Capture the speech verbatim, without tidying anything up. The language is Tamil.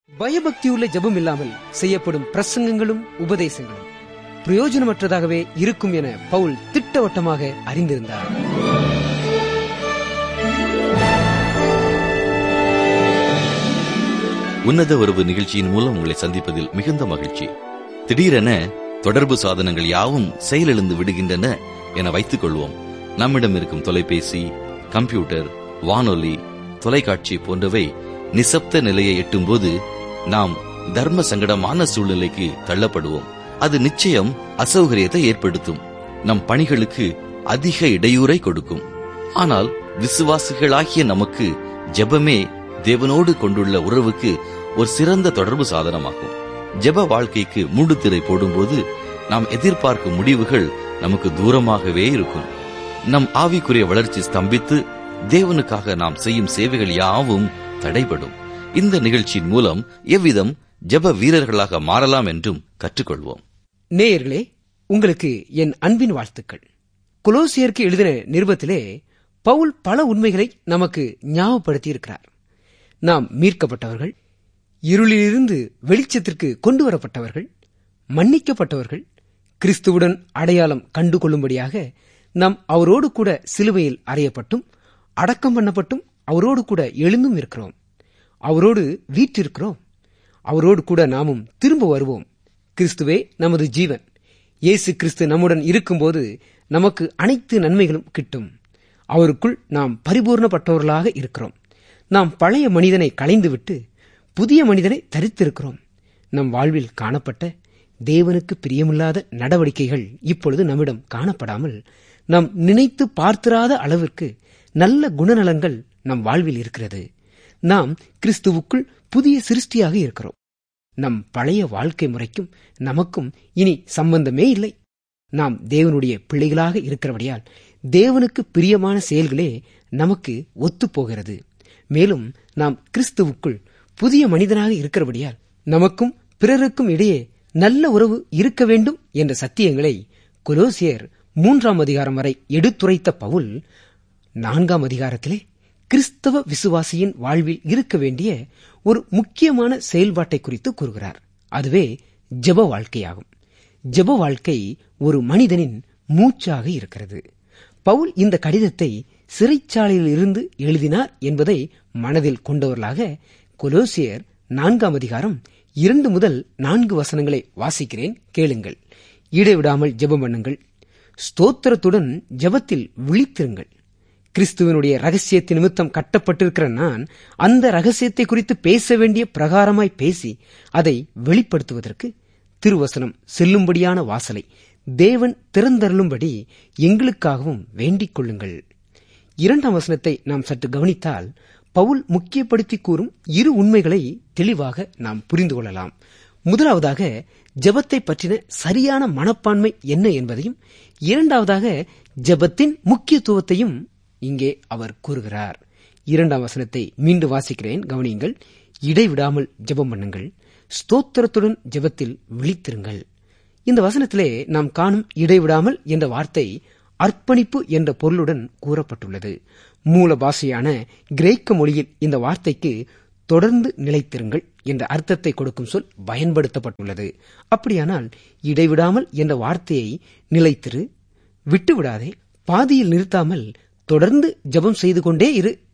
பயபக்தியுள்ள ஜெபம் இல்லாமல் செய்யப்படும் பிரசங்கங்களும் உபதேசங்களும் பிரயோஜனமற்றதாகவே இருக்கும் என பவுல் திட்டவட்டமாக அறிந்திருந்தார். உன்னத உறவு நிகழ்ச்சியின் மூலம் உங்களை சந்திப்பதில் மிகுந்த மகிழ்ச்சி. திடீரென தொடர்பு சாதனங்கள் யாவும் செயலிழந்து விடுகின்றன என வைத்துக் கொள்வோம். நம்மிடம் இருக்கும் தொலைபேசி, கம்ப்யூட்டர், வானொலி, தொலைக்காட்சி போன்றவை நிசப்த நிலையை எட்டும் போது நாம் தர்ம சங்கடமான சூழ்நிலைக்கு தள்ளப்படுவோம். அது நிச்சயம் அசௌகரியத்தை ஏற்படுத்தும். நம் பணிகளுக்கு அதிக இடையூறை கொடுக்கும். ஆனால் விசுவாசிகளாகிய நமக்கு ஜெபமே தேவனோடு கொண்டுள்ள உறவுக்கு ஒரு சிறந்த தொடர்பு சாதனமாகும். ஜெப வாழ்க்கைக்கு மூடுதிரை போடும்போது நாம் எதிர்பார்க்கும் முடிவுகள் நமக்கு தூரமாகவே இருக்கும். நம் ஆவிக்குரிய வளர்ச்சி ஸ்தம்பித்து தேவனுக்காக நாம் செய்யும் சேவைகள் யாவும் தடைபடும். இந்த நிகழ்ச்சியின் மூலம் எவ்விதம் ஜெப வீரர்களாக மாறலாம் என்றும் கற்றுக்கொள்வோம். நேயர்களே, உங்களுக்கு என் அன்பின் வாழ்த்துக்கள். கொலோசியருக்கு எழுதின நிருபத்திலே பவுல் பல உண்மைகளை நமக்கு ஞாபகப்படுத்தி இருக்கிறார். நாம் மீட்கப்பட்டவர்கள், இருளிலிருந்து வெளிச்சத்திற்கு கொண்டு வரப்பட்டவர்கள், மன்னிக்கப்பட்டவர்கள், கிறிஸ்துவுடன் அடையாளம் கண்டுகொள்ளும்படியாக நாம் அவரோடு கூட சிலுவையில் அறையப்பட்டும் அடக்கம் பண்ணப்பட்டும் அவரோடு கூட எழுந்தும் இருக்கிறோம். அவரோடு வீற்றிருக்கிறோம். அவரோடு கூட நாமும் திரும்ப வருவோம். கிறிஸ்துவே நமது ஜீவன். இயேசு கிறிஸ்து நம்முடன் இருக்கும்போது நமக்கு அனைத்து நன்மைகளும் கிட்டும். அவருக்குள் நாம் பரிபூர்ணப்பட்டவர்களாக இருக்கிறோம். நாம் பழைய மனிதனை களைந்துவிட்டு புதிய மனிதனை தரித்திருக்கிறோம். நம் வாழ்வில் காணப்பட்ட தேவனுக்கு பிரியமில்லாத நடவடிக்கைகள் இப்பொழுது நம்மிடம் காணப்படாமல் நாம் நினைத்து பார்த்திராத அளவிற்கு நல்ல குணநலங்கள் நம் வாழ்வில் இருக்கிறது. நாம் கிறிஸ்துவுக்குள் புதிய சிருஷ்டியாக இருக்கிறோம். நம் பழைய வாழ்க்கை முறைக்கும் நமக்கும் இனி சம்பந்தமே இல்லை. நாம் தேவனுடைய பிள்ளைகளாக இருக்கிறபடியால் தேவனுக்கு பிரியமான செயல்களே நமக்கு ஒத்துப்போகிறது. மேலும் நாம் கிறிஸ்துவுக்குள் புதிய மனிதனாக இருக்கிறபடியால் நமக்கும் பிறருக்கும் இடையே நல்ல உறவு இருக்க வேண்டும் என்ற சத்தியங்களை கொலோசியர் மூன்றாம் அதிகாரம் வரை எடுத்துரைத்த பவுல் நான்காம் அதிகாரத்திலே கிறிஸ்தவ விசுவாசியின் வாழ்வில் இருக்க வேண்டிய ஒரு முக்கியமான செயல்பாட்டை குறித்து கூறுகிறார். அதுவே ஜெப வாழ்க்கையாகும். ஜெப வாழ்க்கை ஒரு மனிதனின் மூச்சாக இருக்கிறது. பவுல் இந்த கடிதத்தை சிறைச்சாலையில் இருந்து எழுதினார் என்பதை மனதில் கொண்டவர்களாக கொலோசியர் நான்காம் அதிகாரம் இரண்டு முதல் நான்கு வசனங்களை வாசிக்கிறேன், கேளுங்கள். இடைவிடாமல் ஜெபம் பண்ணுங்கள், ஸ்தோத்திரத்துடன் ஜெபத்தில் விழித்திருங்கள். கிறிஸ்துவனுடைய ரகசியத்தின் நிமித்தம் கட்டப்பட்டிருக்கிற நான் அந்த ரகசியத்தை குறித்து பேச வேண்டிய பிரகாரமாய் பேசி அதை வெளிப்படுத்துவதற்கு திருவசனம் செல்லும்படியான வாசலை தேவன் திறந்தருளும்படி எங்களுக்காகவும் வேண்டிக் கொள்ளுங்கள். இரண்டாம் வசனத்தை நாம் சற்று கவனித்தால் பவுல் முக்கியப்படுத்தி கூறும் இரு உண்மைகளை தெளிவாக நாம் புரிந்து கொள்ளலாம். முதலாவதாக ஜெபத்தை பற்றின சரியான மனப்பான்மை என்ன என்பதையும், இரண்டாவதாக ஜெபத்தின் முக்கியத்துவத்தையும் இங்கே அவர் கூறுகிறார். இரண்டாம் வசனத்தை மீண்டும் வாசிக்கிறேன், கவனியுங்கள். இடைவிடாமல் ஜெபம் பண்ணுங்கள், ஸ்தோத்திரத்துடன் ஜெபத்தில் விழித்திருங்கள். இந்த வசனத்திலே நாம் காணும் இடைவிடாமல் என்ற வார்த்தை அர்ப்பணிப்பு என்ற பொருளுடன் கூறப்பட்டுள்ளது. மூல பாஷையான கிரேக்க மொழியில் இந்த வார்த்தைக்கு தொடர்ந்து நிலைத்திருங்கள் என்ற அர்த்தத்தை கொடுக்கும் சொல் பயன்படுத்தப்பட்டுள்ளது. அப்படியானால் இடைவிடாமல் என்ற வார்த்தையை நிலைத்திரு, விட்டுவிடாதே, பாதியில் நிறுத்தாமல் தொடர்ந்து ஜெபம் செய்து கொண்டே இரு